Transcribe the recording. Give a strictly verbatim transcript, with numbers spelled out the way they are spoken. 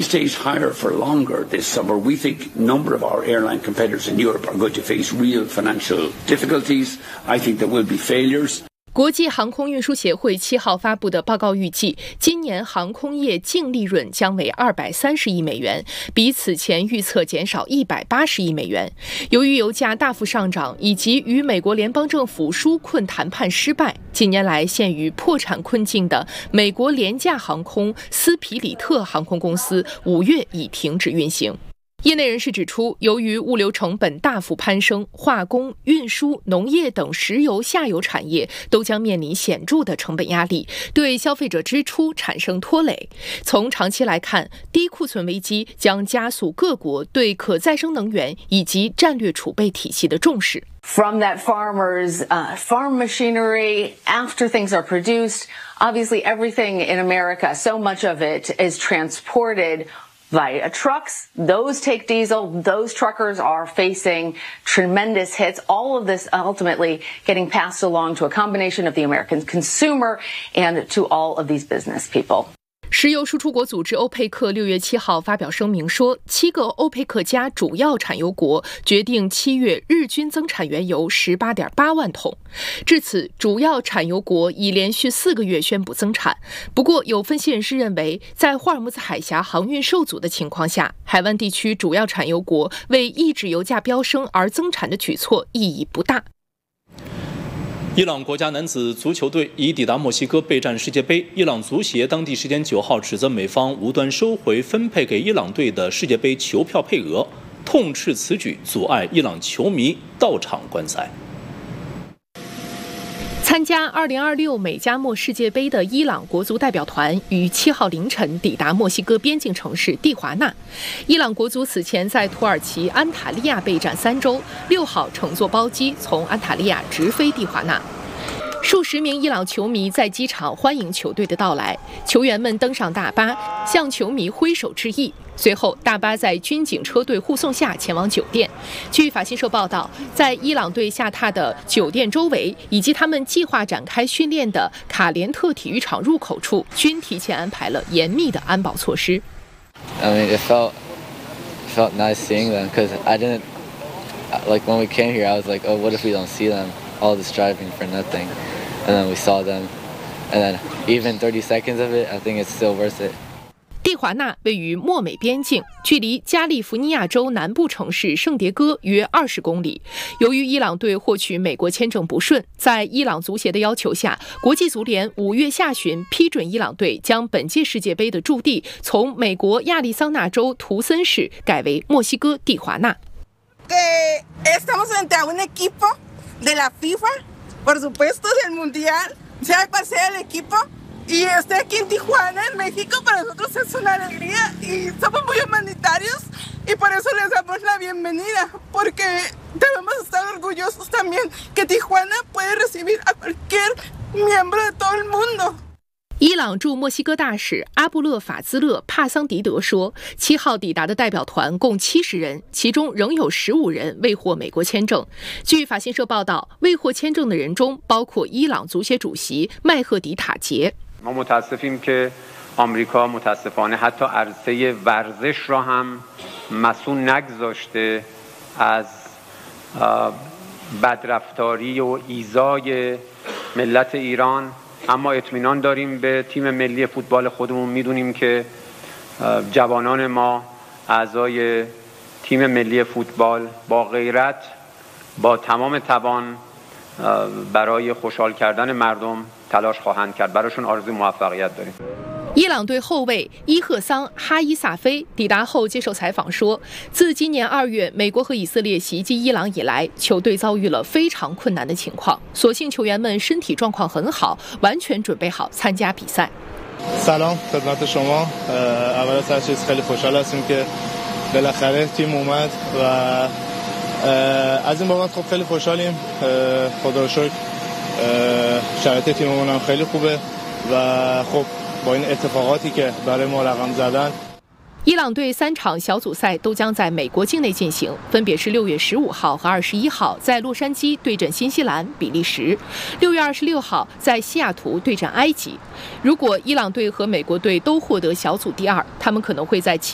stays higher for longer this summer, we think a number of our airline competitors in Europe are going to face real financial difficulties. I think there will be failures. 国际航空运输协会七号发布的报告预计，今年航空业净利润将为二百三十亿美元，比此前预测减少一百八十亿美元。由于油价大幅上涨以及与美国联邦政府纾困谈判失败，近年来陷于破产困境的美国廉价航空斯皮里特航空公司五月已停止运行。业内人士指出，由于物流成本大幅攀升，化工、运输、农业等石油下游产业都将面临显著的成本压力，对消费者支出产生拖累。从长期来看，低库存危机将加速各国对可再生能源以及战略储备体系的重视。 From that farmer's uh, farm machinery, after things are produced, obviously everything in America, so much of it is transported via trucks. Those take diesel. Those truckers are facing tremendous hits. All of this ultimately getting passed along to a combination of the American consumer and to all of these business people. 石油输出国组织欧佩克六月七号发表声明说，七个欧佩克加主要产油国决定七月日均增产原油 十八点八万桶。至此，主要产油国已连续四个月宣布增产。不过，有分析人士认为，在霍尔木兹海峡航运受阻的情况下，海湾地区主要产油国为抑制油价飙升而增产的举措意义不大。 伊朗国家男子足球队已抵达墨西哥备战世界杯。伊朗足协当地时间九号指责美方无端收回分配给伊朗队的世界杯球票配额，痛斥此举阻碍伊朗球迷到场观赛。 参加二零二六美加墨世界杯的伊朗国足代表团于七号凌晨抵达墨西哥边境城市蒂华纳。伊朗国足此前在土耳其安塔利亚备战三周，六号乘坐包机从安塔利亚直飞蒂华纳。数十名伊朗球迷在机场欢迎球队的到来，球员们登上大巴，向球迷挥手致意。随后，大巴在军警车队护送下前往酒店。据法新社报道，在伊朗队下榻的酒店周围以及他们计划展开训练的卡连特体育场入口处，均提前安排了严密的安保措施。 I mean, it felt felt nice seeing them because I didn't like when we came here. I was like, oh, what if we don't see them? All this driving for nothing, and then we saw them, and then even thirty seconds of it, I think it's still worth it. 蒂华纳位于墨美边境，距离加利福尼亚州南部城市圣迭戈约二十公里。由于伊朗队获取美国签证不顺，在伊朗足协的要求下，国际足联五月下旬批准伊朗队将本届世界杯的驻地从美国亚利桑那州图森市改为墨西哥蒂华纳。 Que estamos frente a un equipo de la FIFA, por supuesto del mundial, sea cual sea el equipo.Y estar aquí en Tijuana, en México, para nosotros es una alegría y somos muy humanitarios y por eso les damos la bienvenida, porque debemos estar orgullosos también que Tijuana puede recibir a cualquier miembro de todo el mundo. 伊朗驻墨西哥大使阿布勒法兹勒帕桑迪德说，七号抵达的代表团共七十人，其中仍有十五人未获美国签证。据法新社报道，未获签证的人中包括伊朗足协主席麦赫迪塔杰。 ما متاسفیم که آمریکا متاسفانه حتی عرصه ورزش را هم مسئول نگذاشته از بدرفتاری و ایذای ملت ایران اما اطمینان داریم به تیم ملی فوتبال خودمون میدونیم که جوانان ما اعضای تیم ملی فوتبال با غیرت با تمام توان برای خوشحال کردن مردم تلاش خواهند کرد براشون آرزوی موفقیت داریم。 伊朗队后卫伊赫桑·哈伊萨菲抵达后接受采访说，自今年二月美国和以色列袭击伊朗以来，球队遭遇了非常困难的情况，所幸球员们身体状况很好，完全准备好参加比赛。 سلام خدمت شما. اول از هر چیز خیلی خوشحال هستیم که بالاخره تیم اومد و از این بابت خب خیلی خوشحالیم. خدا رو شکر شرایط تیممون هم خیلی خوبه و خب با این اتفاقاتی که برای ما رقم زدن。 伊朗队三场小组赛都将在美国境内进行，分别是六月十五号和二十一号在洛杉矶对阵新西兰、比利时，六月二十六号在西雅图对阵埃及。如果伊朗队和美国队都获得小组第二，他们可能会在